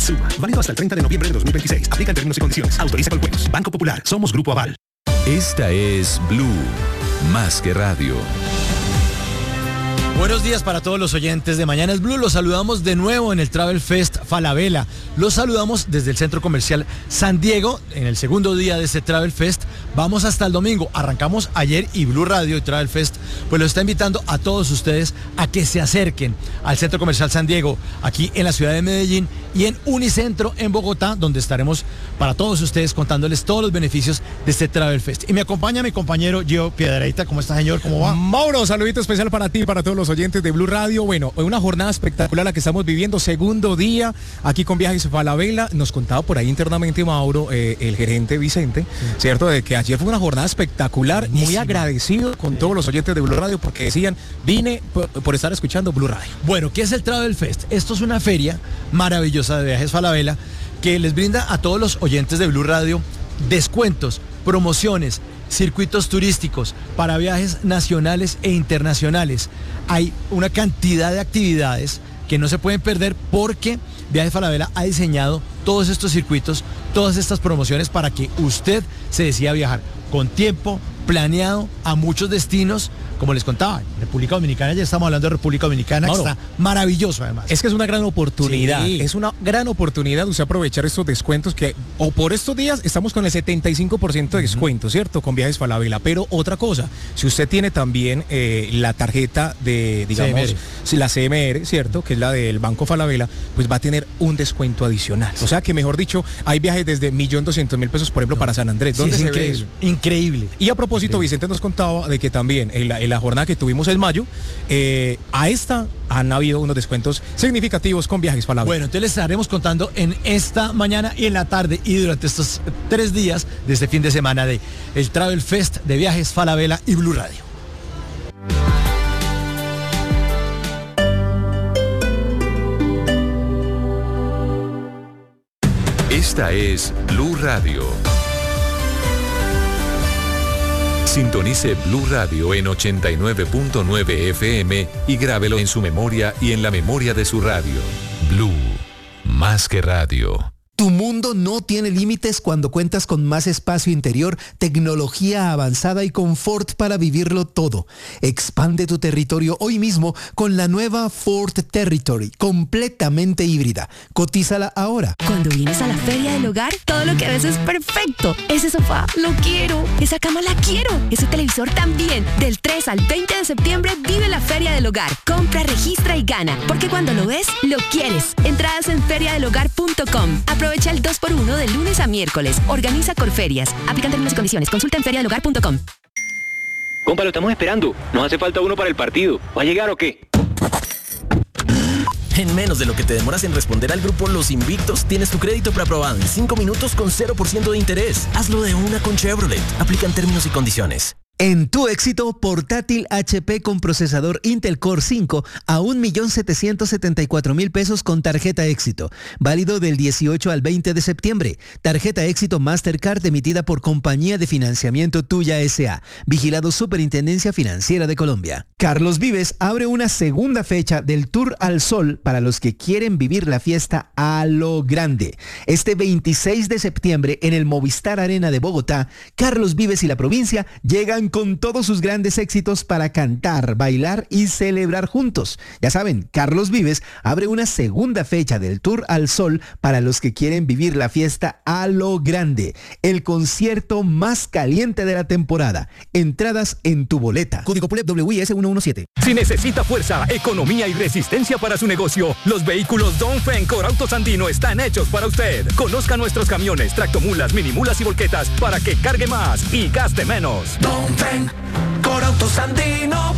Suma. Válido hasta el 30 de noviembre de 2026. Aplican términos y condiciones. Autoriza con juegos. Banco Popular. Somos Grupo Aval. Esta es Blue, más que radio. Buenos días para todos los oyentes de Mañana es Blue. Los saludamos de nuevo en el Travel Fest Falabella. Los saludamos desde el Centro Comercial San Diego en el segundo día de este Travel Fest. Vamos hasta el domingo. Arrancamos ayer y Blue Radio y Travel Fest pues los está invitando a todos ustedes a que se acerquen al Centro Comercial San Diego, aquí en la ciudad de Medellín, y en Unicentro en Bogotá, donde estaremos para todos ustedes contándoles todos los beneficios de este Travel Fest. Y me acompaña mi compañero Gio Piedrahita. ¿Cómo está, señor? ¿Cómo va? Mauro, saludito especial para ti y para todos los oyentes de Blue Radio. Bueno, una jornada espectacular la que estamos viviendo, segundo día aquí con Viajes Falabella. Nos contaba por ahí internamente Mauro, el gerente Vicente, ¿cierto? De que ayer fue una jornada espectacular. Buenísimo. Muy agradecido con todos los oyentes de Blue Radio porque decían, vine por estar escuchando Blue Radio. Bueno, ¿qué es el Travel Fest? Esto es una feria maravillosa de Viajes Falabella que les brinda a todos los oyentes de Blue Radio descuentos, promociones, circuitos turísticos para viajes nacionales e internacionales. Hay una cantidad de actividades que no se pueden perder porque Viajes Falabella ha diseñado todos estos circuitos, todas estas promociones para que usted se decida viajar con tiempo, planeado, a muchos destinos. Como les contaba, República Dominicana, ya estamos hablando de República Dominicana, que está maravilloso además. Es que es una gran oportunidad, sí. Es una gran oportunidad de usted aprovechar estos descuentos que, o por estos días, estamos con el 75% de descuento, ¿cierto? Con Viajes Falabella. Pero otra cosa, si usted tiene también la tarjeta de, digamos, la CMR, ¿cierto? Que es la del Banco Falabella, pues va a tener un descuento adicional. O sea que, mejor dicho, hay viajes desde 1.200.000 pesos, por ejemplo, para San Andrés. ¿Dónde se ve eso? Increíble. Y a propósito, Vicente nos contaba de que también en la jornada que tuvimos en mayo, a esta han habido unos descuentos significativos con Viajes Falabella. Bueno, entonces les estaremos contando en esta mañana y en la tarde y durante estos 3 días de este fin de semana de el Travel Fest de Viajes Falabella y Blue Radio. Esta es Blue Radio. Sintonice Blue Radio en 89.9 FM y grábelo en su memoria y en la memoria de su radio. Blue, más que radio. Tu mundo no tiene límites cuando cuentas con más espacio interior, tecnología avanzada y confort para vivirlo todo. Expande tu territorio hoy mismo con la nueva Ford Territory, completamente híbrida. Cotízala ahora. Cuando vienes a la Feria del Hogar, todo lo que ves es perfecto. Ese sofá, lo quiero. Esa cama, la quiero. Ese televisor también. Del 3 al 20 de septiembre vive la Feria del Hogar. Compra, registra y gana. Porque cuando lo ves, lo quieres. Entradas en feriadelhogar.com. Aprovecha el 2x1 de lunes a miércoles. Organiza Corferias. Aplican términos y condiciones. Consulta en feriadelhogar.com. Compa, lo estamos esperando. Nos hace falta uno para el partido. ¿Va a llegar o qué? En menos de lo que te demoras en responder al grupo Los Invictos, tienes tu crédito preaprobado en 5 minutos con 0% de interés. Hazlo de una con Chevrolet. Aplican términos y condiciones. En tu éxito, portátil HP con procesador Intel Core 5 a 1.774.000 pesos con tarjeta éxito. Válido del 18 al 20 de septiembre. Tarjeta éxito Mastercard emitida por Compañía de Financiamiento Tuya S.A. Vigilado Superintendencia Financiera de Colombia. Carlos Vives abre una segunda fecha del Tour al Sol para los que quieren vivir la fiesta a lo grande. Este 26 de septiembre en el Movistar Arena de Bogotá, Carlos Vives y la provincia llegan con todos sus grandes éxitos para cantar, bailar y celebrar juntos. Ya saben, Carlos Vives abre una segunda fecha del Tour al Sol para los que quieren vivir la fiesta a lo grande. El concierto más caliente de la temporada. Entradas en tu boleta. Código PULEP WIS 117. Si necesita fuerza, economía y resistencia para su negocio, los vehículos Dongfeng Corautos Andino están hechos para usted. Conozca nuestros camiones, tractomulas, minimulas y volquetas para que cargue más y gaste menos. Ven, Corautos Andino.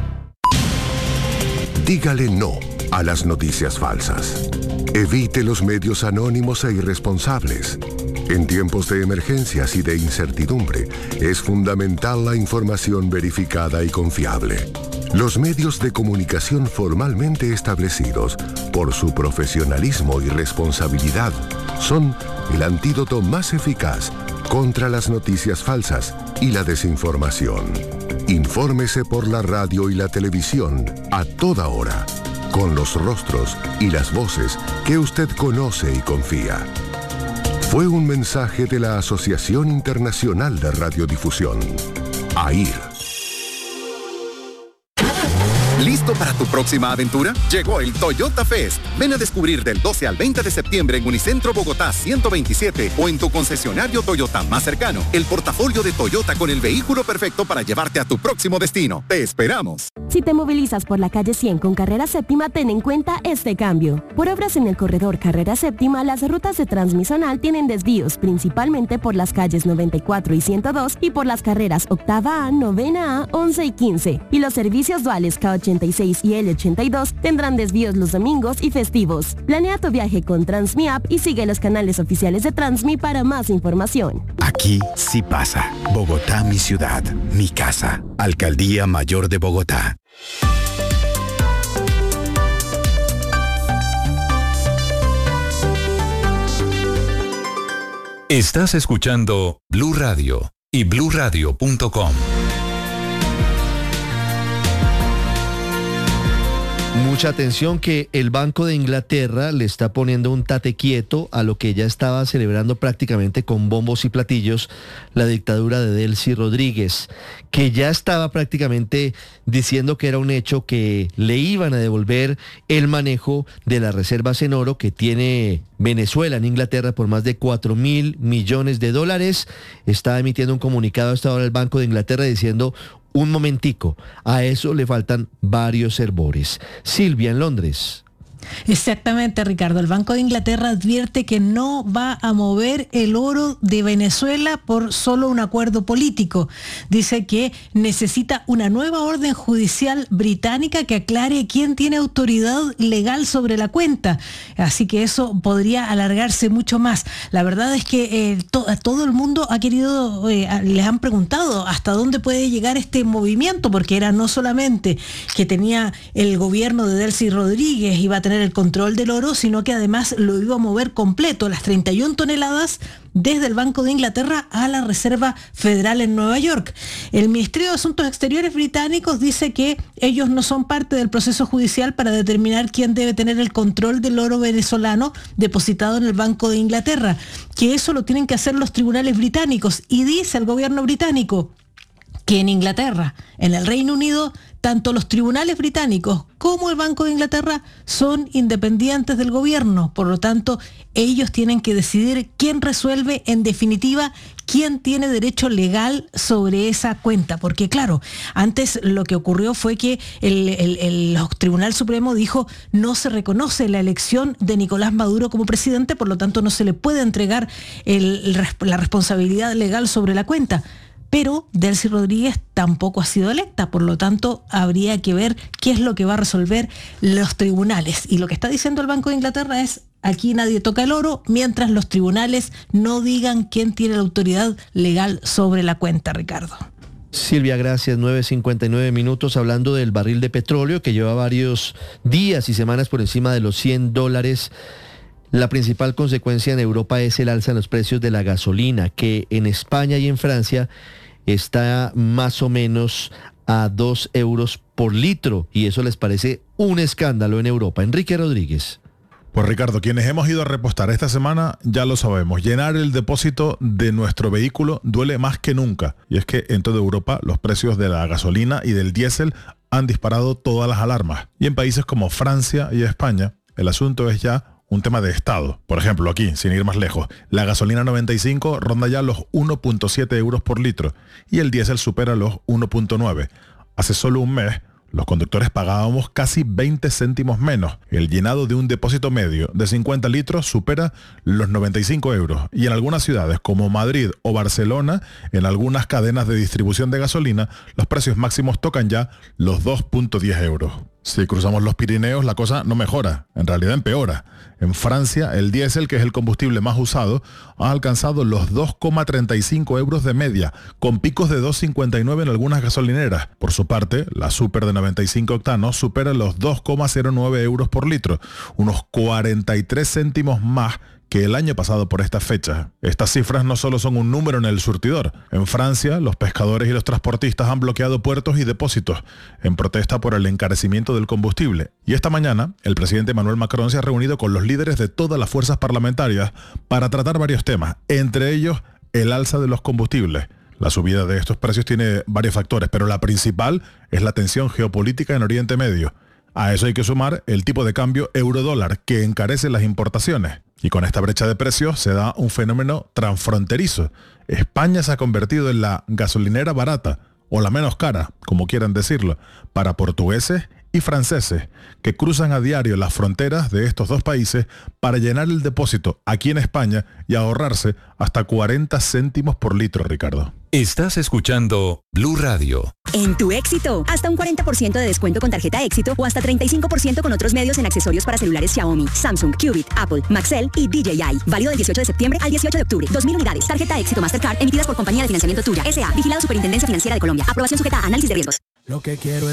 Dígale no a las noticias falsas. Evite los medios anónimos e irresponsables. En tiempos de emergencias y de incertidumbre, es fundamental la información verificada y confiable. Los medios de comunicación formalmente establecidos, por su profesionalismo y responsabilidad, son el antídoto más eficaz contra las noticias falsas y la desinformación. Infórmese por la radio y la televisión a toda hora. con los rostros y las voces que usted conoce y confía. Fue un mensaje de la Asociación Internacional de Radiodifusión, AIR. ¿Listo para tu próxima aventura? Llegó el Toyota Fest. Ven a descubrir del 12 al 20 de septiembre en Unicentro Bogotá 127 o en tu concesionario Toyota más cercano el portafolio de Toyota con el vehículo perfecto para llevarte a tu próximo destino. ¡Te esperamos! Si te movilizas por la calle 100 con Carrera Séptima, ten en cuenta este cambio. Por obras en el corredor Carrera Séptima, las rutas de Transmisional tienen desvíos, principalmente por las calles 94 y 102 y por las carreras Octava A, Novena A, 11 y 15. Y los servicios duales K86 y L82 tendrán desvíos los domingos y festivos. Planea tu viaje con Transmi-App y sigue los canales oficiales de Transmi para más información. Aquí sí pasa. Bogotá, mi ciudad, mi casa. Alcaldía Mayor de Bogotá. Estás escuchando Blue Radio y bluradio.com. Mucha atención que el Banco de Inglaterra le está poniendo un tate quieto a lo que ya estaba celebrando prácticamente con bombos y platillos la dictadura de Delcy Rodríguez, que ya estaba prácticamente diciendo que era un hecho que le iban a devolver el manejo de las reservas en oro que tiene Venezuela en Inglaterra por más de $4.000 millones. Está emitiendo un comunicado hasta ahora el Banco de Inglaterra diciendo: un momentico, a eso le faltan varios hervores. Silvia, en Londres. Exactamente, Ricardo. El Banco de Inglaterra advierte que no va a mover el oro de Venezuela por solo un acuerdo político. Dice que necesita una nueva orden judicial británica que aclare quién tiene autoridad legal sobre la cuenta. Así que eso podría alargarse mucho más. La verdad es que todo el mundo ha querido, les han preguntado hasta dónde puede llegar este movimiento, porque era no solamente que tenía el gobierno de Delcy Rodríguez, iba a tener el control del oro, sino que además lo iba a mover completo, las 31 toneladas desde el Banco de Inglaterra a la Reserva Federal en Nueva York. El Ministerio de Asuntos Exteriores británicos dice que ellos no son parte del proceso judicial para determinar quién debe tener el control del oro venezolano depositado en el Banco de Inglaterra, que eso lo tienen que hacer los tribunales británicos. Y dice el gobierno británico que en Inglaterra, en el Reino Unido, tanto los tribunales británicos como el Banco de Inglaterra son independientes del gobierno. Por lo tanto, ellos tienen que decidir quién resuelve en definitiva quién tiene derecho legal sobre esa cuenta. Porque claro, antes lo que ocurrió fue que el Tribunal Supremo dijo: no se reconoce la elección de Nicolás Maduro como presidente, por lo tanto no se le puede entregar la responsabilidad legal sobre la cuenta. Pero Delcy Rodríguez tampoco ha sido electa, por lo tanto habría que ver qué es lo que va a resolver los tribunales. Y lo que está diciendo el Banco de Inglaterra es: aquí nadie toca el oro mientras los tribunales no digan quién tiene la autoridad legal sobre la cuenta, Ricardo. Silvia, gracias. 9:59 minutos, hablando del barril de petróleo que lleva varios días y semanas por encima de los $100. La principal consecuencia en Europa es el alza en los precios de la gasolina, que en España y en Francia está más o menos a 2 euros por litro, y eso les parece un escándalo en Europa. Enrique Rodríguez. Pues Ricardo, quienes hemos ido a repostar esta semana ya lo sabemos, llenar el depósito de nuestro vehículo duele más que nunca. Y es que en toda Europa los precios de la gasolina y del diésel han disparado todas las alarmas. Y en países como Francia y España, el asunto es ya un tema de Estado. Por ejemplo, aquí, sin ir más lejos, la gasolina 95 ronda ya los 1.7 euros por litro y el diésel supera los 1.9. Hace solo un mes, los conductores pagábamos casi 20 céntimos menos. El llenado de un depósito medio de 50 litros supera los 95 euros. Y en algunas ciudades como Madrid o Barcelona, en algunas cadenas de distribución de gasolina, los precios máximos tocan ya los 2.10 euros. Si cruzamos los Pirineos, la cosa no mejora, en realidad empeora. En Francia, el diésel, que es el combustible más usado, ha alcanzado los 2,35 euros de media, con picos de 2,59 en algunas gasolineras. Por su parte, la Super de 95 octanos supera los 2,09 euros por litro, unos 43 céntimos más que el año pasado por estas fechas. Estas cifras no solo son un número en el surtidor. En Francia, los pescadores y los transportistas han bloqueado puertos y depósitos en protesta por el encarecimiento del combustible. Y esta mañana, el presidente Emmanuel Macron se ha reunido con los líderes de todas las fuerzas parlamentarias para tratar varios temas, entre ellos el alza de los combustibles. La subida de estos precios tiene varios factores, pero la principal es la tensión geopolítica en Oriente Medio. A eso hay que sumar el tipo de cambio euro-dólar, que encarece las importaciones. Y con esta brecha de precios se da un fenómeno transfronterizo. España se ha convertido en la gasolinera barata, o la menos cara, como quieran decirlo, para portugueses y franceses, que cruzan a diario las fronteras de estos dos países para llenar el depósito aquí en España y ahorrarse hasta 40 céntimos por litro, Ricardo. Estás escuchando Blue Radio. En Tu Éxito, hasta un 40% de descuento con tarjeta Éxito o hasta 35% con otros medios en accesorios para celulares Xiaomi, Samsung, Qubit, Apple, Maxell y DJI. Válido del 18 de septiembre al 18 de octubre. 2.000 unidades. Tarjeta Éxito Mastercard emitidas por Compañía de Financiamiento Tuya, S.A. Vigilado Superintendencia Financiera de Colombia. Aprobación sujeta a análisis de riesgos. Lo que quiero es